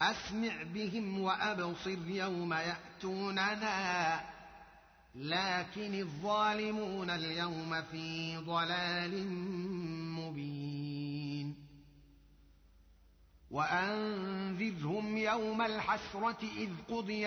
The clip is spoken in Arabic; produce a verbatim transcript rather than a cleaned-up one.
أسمع بهم وأبصر يوم يأتوننا لكن الظالمون اليوم في ضلال مبين وأنذرهم يوم الحسرة إذ قضي